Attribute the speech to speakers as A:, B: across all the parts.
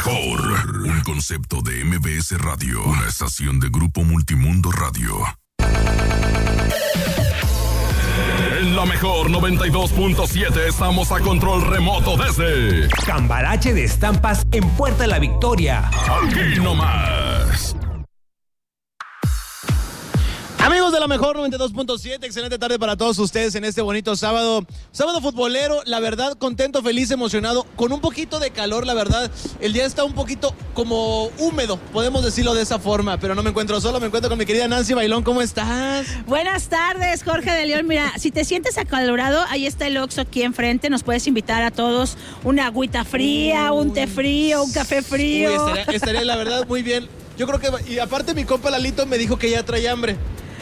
A: mejor. Un concepto de MBS Radio. Una estación de Grupo Multimundo Radio. En la mejor 92.7 estamos a control remoto desde
B: Cambalache de Estampas en Puerta La Victoria.
A: Aquí nomás.
C: Amigos de la mejor 92.7, excelente tarde para todos ustedes en este bonito sábado futbolero. La verdad, contento, feliz, emocionado, con un poquito de calor, la verdad. El día está un poquito como húmedo, podemos decirlo de esa forma, pero no me encuentro solo, me encuentro con mi querida Nancy Bailón. ¿Cómo estás?
D: Buenas tardes, Jorge de León. Mira, si te sientes acalorado, ahí está el Oxxo aquí enfrente. Nos puedes invitar a todos una agüita fría, un té frío, un café frío.
C: Estaría la verdad muy bien. Yo creo que, y aparte mi compa Lalito me dijo que ya trae hambre.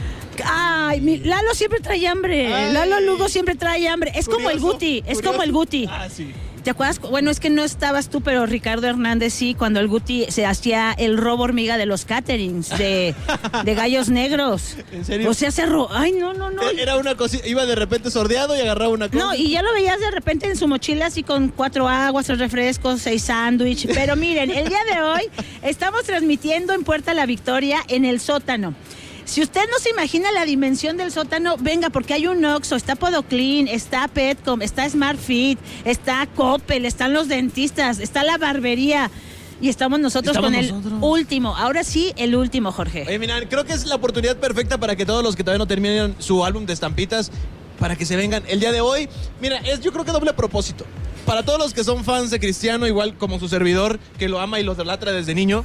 D: Ay, Lalo siempre trae hambre.
C: Ay,
D: Lalo Lugo siempre trae hambre. Es como el Guti, es como el Guti.
C: Ah, sí.
D: ¿Te acuerdas? Bueno, es que no estabas tú, pero Ricardo Hernández sí, cuando el Guti se hacía el robo hormiga de los caterings, de gallos negros.
C: ¿En serio?
D: O sea, Ay, no.
C: Era una cosita, iba de repente sordeado y agarraba una cosa.
D: No, y ya lo veías de repente en su mochila así con 4 aguas, 3 refrescos, 6 sándwiches. Pero miren, el día de hoy estamos transmitiendo en Puerta La Victoria en el sótano. Si usted no se imagina la dimensión del sótano, venga, porque hay un Oxxo, está Podoclean, está Petcom, está Smart Fit, está Coppel, están los dentistas, está la barbería. Y estamos nosotros con el último. Ahora sí, el último, Jorge.
C: Oye, mira, creo que es la oportunidad perfecta para que todos los que todavía no terminen su álbum de estampitas, para que se vengan el día de hoy. Mira, es yo creo que doble propósito. Para todos los que son fans de Cristiano, igual como su servidor, que lo ama y lo idolatra desde niño,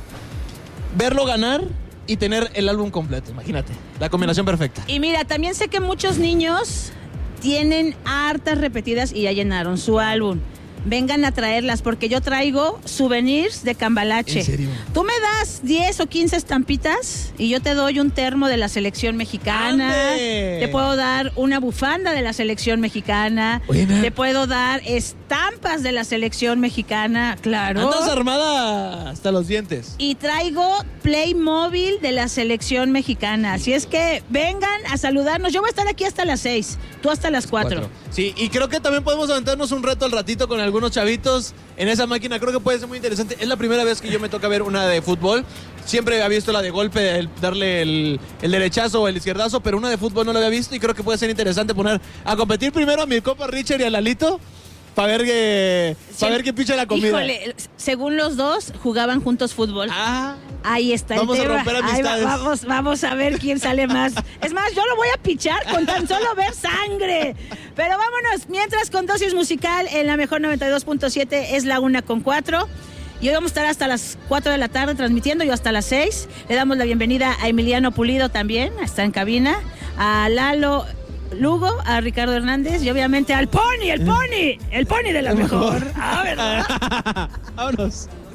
C: verlo ganar y tener el álbum completo, imagínate, la combinación perfecta.
D: Y mira, también sé que muchos niños tienen hartas repetidas y ya llenaron su álbum. Vengan a traerlas, porque yo traigo souvenirs de Cambalache.
C: ¿En serio?
D: Tú me das 10 o 15 estampitas y yo te doy un termo de la selección mexicana.
C: ¡Ande!
D: Te puedo dar una bufanda de la selección mexicana.
C: Buena.
D: Te puedo dar estampas de la selección mexicana, claro.
C: Andas armada hasta los dientes.
D: Y traigo Playmobil de la selección mexicana. Así es que vengan a saludarnos. Yo voy a estar aquí hasta las 6, tú hasta las 4.
C: Sí, y creo que también podemos aventarnos un reto al ratito con algunos chavitos en esa máquina. Creo que puede ser muy interesante. Es la primera vez que yo me toca ver una de fútbol. Siempre había visto la de golpe, darle el derechazo o el izquierdazo, pero una de fútbol no la había visto y creo que puede ser interesante poner a competir primero a mi compa Richard y a Lalito para ver quién picha la comida.
D: Híjole, según los dos, jugaban juntos fútbol. Ahí está el tema.
C: Vamos a romper amistades.
D: Vamos a ver quién sale más. Es más, yo lo voy a pichar con tan solo ver sangre. Pero vámonos, mientras con dosis musical en la mejor 92.7 es la 1:04. Y hoy vamos a estar hasta las 4 de la tarde transmitiendo, yo hasta las 6. Le damos la bienvenida a Emiliano Pulido también, está en cabina, a Lalo Lugo, a Ricardo Hernández y obviamente al Pony, el Pony de la mejor. Ah, ¿verdad?
C: Vámonos.